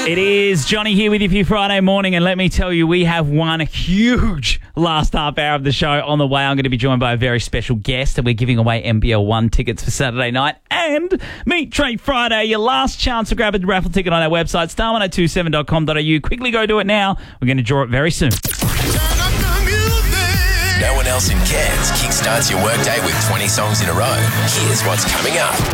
It is Johnny here with you for your Friday morning, and let me tell you, we have one huge last half hour of the show on the way. I'm going to be joined by a very special guest, and we're giving away NBL 1 tickets for Saturday night and Meet Trade Friday. Your last chance to grab a raffle ticket on our website, star1027.com.au. Quickly go do it now. We're going to draw it very soon. No one else in Cairns kickstarts your workday with 20 songs in a row. Here's what's coming up.